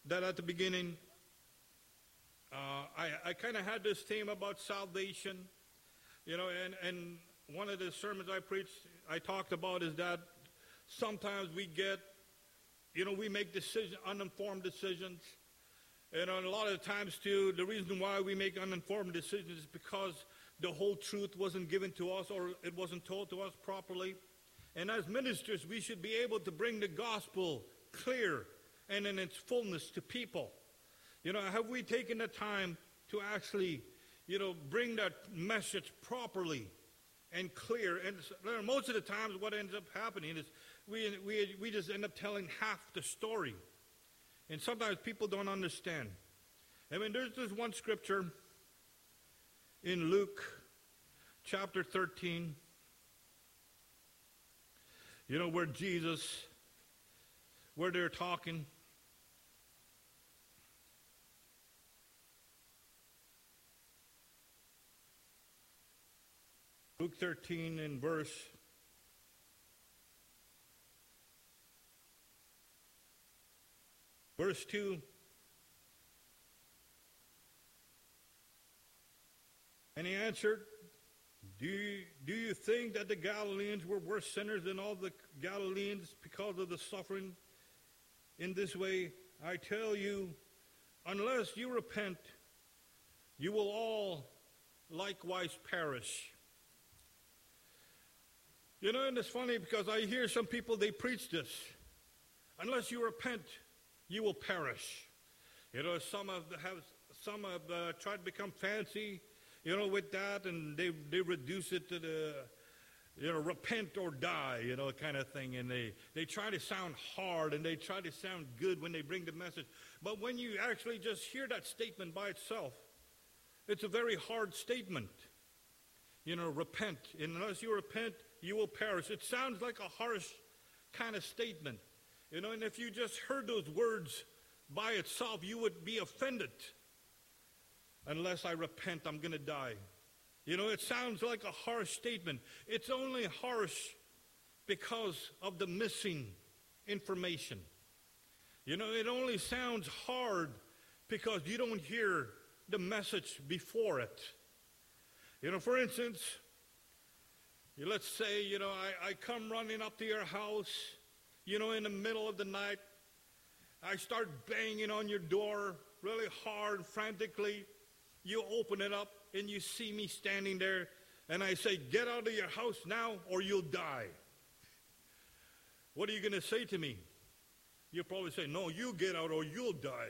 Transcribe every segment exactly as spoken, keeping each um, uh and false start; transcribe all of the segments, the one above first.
that at the beginning, uh, I, I kind of had this theme about salvation, you know, and, and one of the sermons I preached, I talked about is that sometimes we get, you know, we make decisions, uninformed decisions. And a lot of times, too, the reason why we make uninformed decisions is because the whole truth wasn't given to us or it wasn't told to us properly. And as ministers, we should be able to bring the gospel clear and in its fullness to people. You know, have we taken the time to actually, you know, bring that message properly and clear? And most of the times what ends up happening is we, we, we just end up telling half the story. And sometimes people don't understand. I mean, there's this one scripture in Luke chapter thirteen, you know, where Jesus, where they're talking. Luke thirteen in verse Verse two, and he answered, do you, do you think that the Galileans were worse sinners than all the Galileans because of the suffering in this way? I tell you, unless you repent, you will all likewise perish. You know, and it's funny because I hear some people, they preach this. Unless you repent, you will perish. You know, some have, have some have uh, tried to become fancy, you know, with that, and they they reduce it to the, you know, repent or die, you know, kind of thing. And they, they try to sound hard and they try to sound good when they bring the message. But when you actually just hear that statement by itself, it's a very hard statement. You know, repent. And unless you repent, you will perish. It sounds like a harsh kind of statement. You know, and if you just heard those words by itself, you would be offended. Unless I repent, I'm going to die. You know, it sounds like a harsh statement. It's only harsh because of the missing information. You know, it only sounds hard because you don't hear the message before it. You know, for instance, let's say, you know, I, I come running up to your house, you know, in the middle of the night. I start banging on your door really hard, frantically. You open it up and you see me standing there, and I say, get out of your house now or you'll die. What are you going to say to me? You'll probably say, no, you get out or you'll die.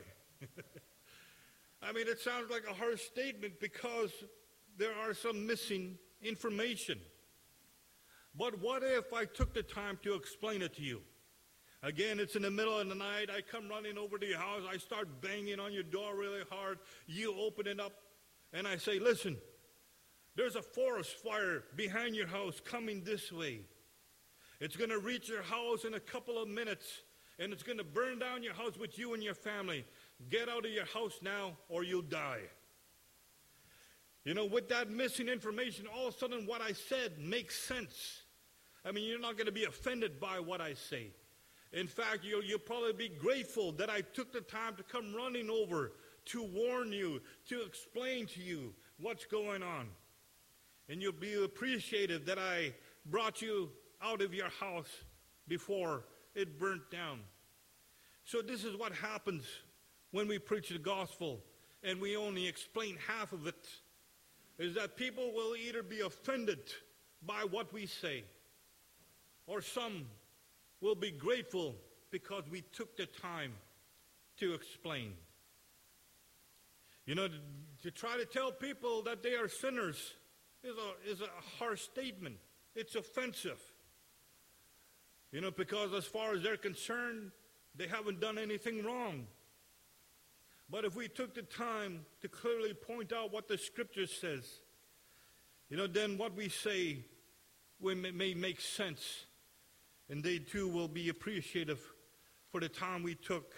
I mean, it sounds like a harsh statement because there are some missing information. But what if I took the time to explain it to you? Again, it's in the middle of the night. I come running over to your house. I start banging on your door really hard. You open it up, and I say, listen, there's a forest fire behind your house coming this way. It's going to reach your house in a couple of minutes, and it's going to burn down your house with you and your family. Get out of your house now, or you'll die. You know, with that missing information, all of a sudden what I said makes sense. I mean, you're not going to be offended by what I say. In fact, you'll, you'll probably be grateful that I took the time to come running over to warn you, to explain to you what's going on. And you'll be appreciative that I brought you out of your house before it burnt down. So this is what happens when we preach the gospel and we only explain half of it, is that people will either be offended by what we say, or some will be grateful because we took the time to explain. You know, to, to try to tell people that they are sinners is a, is a harsh statement. It's offensive. You know, because as far as they're concerned, they haven't done anything wrong. But if we took the time to clearly point out what the Scripture says, you know, then what we say may, may make sense. And they too will be appreciative for the time we took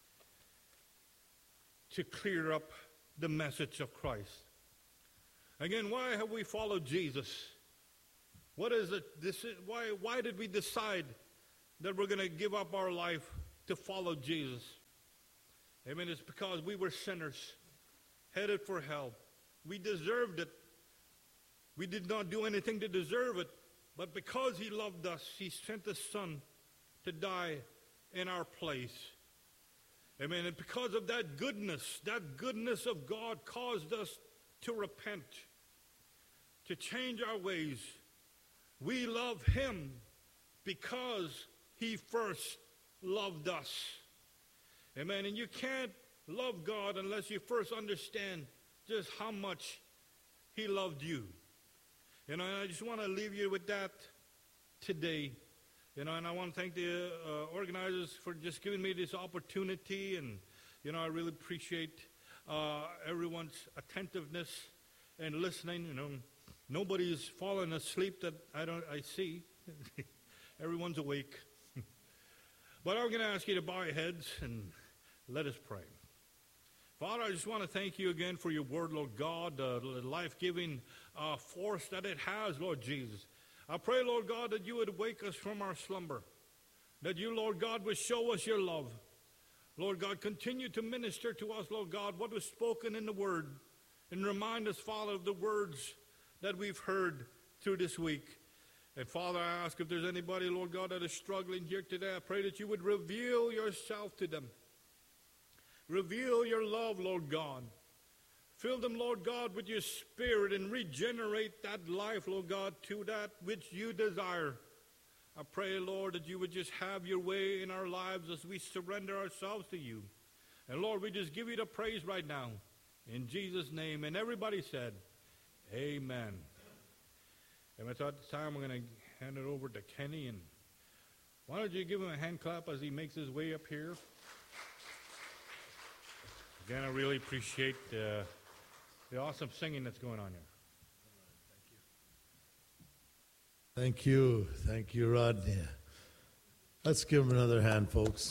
to clear up the message of Christ. Again, why have we followed Jesus? What is it? This is, why, why did we decide that we're going to give up our life to follow Jesus? Amen. It's because we were sinners, headed for hell. We deserved it. We did not do anything to deserve it. But because he loved us, he sent his son to die in our place. Amen. And because of that goodness, that goodness of God caused us to repent, to change our ways. We love him because he first loved us. Amen. And you can't love God unless you first understand just how much he loved you. You know, and I just want to leave you with that today. You know, and I want to thank the uh, organizers for just giving me this opportunity. And, you know, I really appreciate uh, everyone's attentiveness and listening. You know, nobody's fallen asleep that I don't. I see. Everyone's awake. But I'm going to ask you to bow your heads and let us pray. Father, I just want to thank you again for your word, Lord God, the life-giving uh, force that it has, Lord Jesus. I pray, Lord God, that you would wake us from our slumber, that you, Lord God, would show us your love. Lord God, continue to minister to us, Lord God, what was spoken in the word, and remind us, Father, of the words that we've heard through this week. And Father, I ask if there's anybody, Lord God, that is struggling here today, I pray that you would reveal yourself to them. Reveal your love, Lord God. Fill them, Lord God, with your spirit and regenerate that life, Lord God, to that which you desire. I pray, Lord, that you would just have your way in our lives as we surrender ourselves to you. And Lord, we just give you the praise right now. In Jesus' name. And everybody said, amen. And at this time, I'm going to hand it over to Kenny. And why don't you give him a hand clap as he makes his way up here? Again, I really appreciate uh, the awesome singing that's going on here. Thank you. Thank you, Rodney. Let's give him another hand, folks.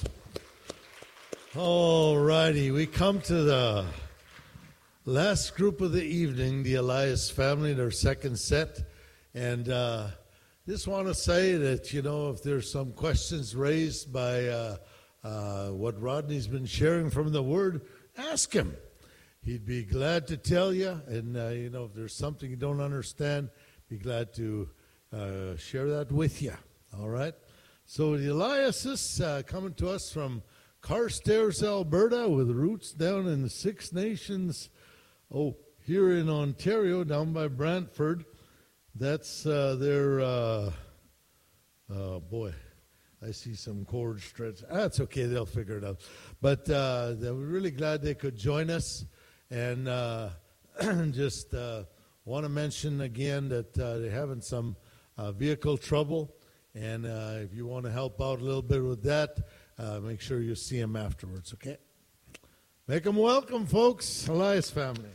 All righty. We come to the last group of the evening, the Elias family, their second set. And uh, just want to say that, you know, if there's some questions raised by uh, uh, what Rodney's been sharing from the Word, ask him. He'd be glad to tell you. And, uh, you know, if there's something you don't understand, be glad to uh, share that with you. All right? So the Eliases uh, coming to us from Carstairs, Alberta, with roots down in the Six Nations. Oh, here in Ontario, down by Brantford. That's uh, their, uh, oh boy, I see some chord stretch. That's okay, they'll figure it out. But uh, we're really glad they could join us. And uh, just uh, want to mention again that uh, they're having some uh, vehicle trouble. And uh, if you want to help out a little bit with that, uh, make sure you see them afterwards, okay? Make them welcome, folks, Elias family.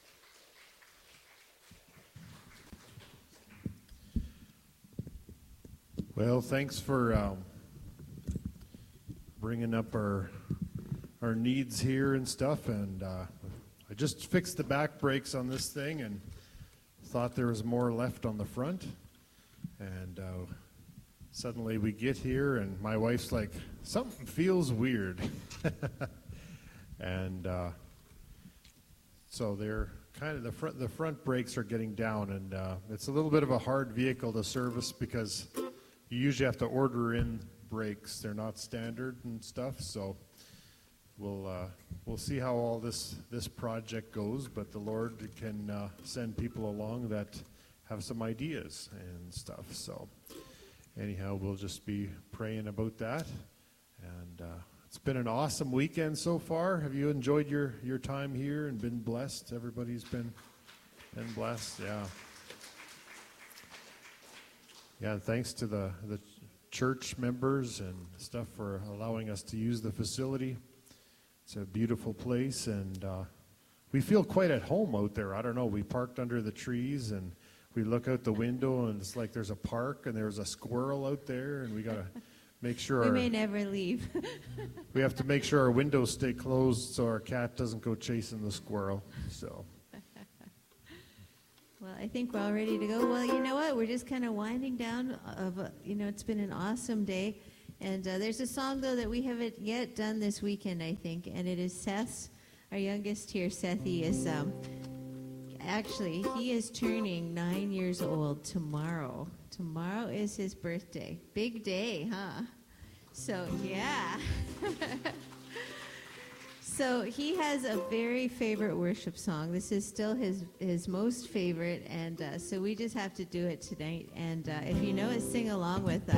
Well, thanks for um, bringing up our our needs here and stuff. And uh, I just fixed the back brakes on this thing and thought there was more left on the front. And uh, suddenly we get here, and my wife's like, something feels weird. and uh, so they're kind of the front the front brakes are getting down, and uh, it's a little bit of a hard vehicle to service because you usually have to order in brakes. They're not standard and stuff, so we'll uh, we'll see how all this this project goes. But the Lord can uh, send people along that have some ideas and stuff. So anyhow, we'll just be praying about that. And uh, it's been an awesome weekend so far. Have you enjoyed your your time here and been blessed? Everybody's been been blessed. Yeah. Yeah, and thanks to the, the church members and stuff for allowing us to use the facility. It's a beautiful place, and uh, we feel quite at home out there. I don't know, we parked under the trees, and we look out the window, and it's like there's a park, and there's a squirrel out there, and we got to make sure we our, may never leave. we have to make sure our windows stay closed so our cat doesn't go chasing the squirrel. So. Well, I think we're all ready to go. Well, you know what? We're just kind of winding down. Of a, you know, it's been an awesome day, And uh, there's a song, though, that we haven't yet done this weekend, I think, and it is Seth's, our youngest here, Seth. He is, um, actually, he is turning nine years old tomorrow. Tomorrow is his birthday. Big day, huh? So, yeah. So he has a very favorite worship song. This is still his, his most favorite, and uh, so we just have to do it tonight. And uh, if you know it, sing along with us.